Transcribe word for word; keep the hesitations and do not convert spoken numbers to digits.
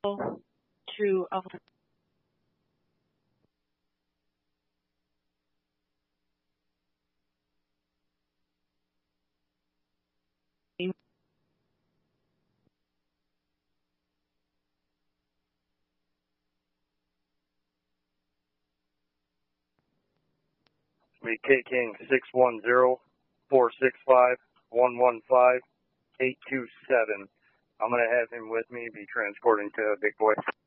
to uh, Be K King six one zero, four six five, one one five, eight two seven. I'm going to have him with me, be transporting to Big Boy.